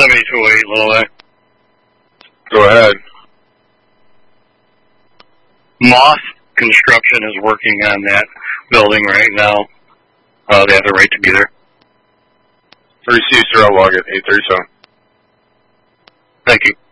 7208, Little A. Go ahead. Moth Construction is working on that building right now. They have the right to be there. Received, sir. I'll log it. 837. Thank you.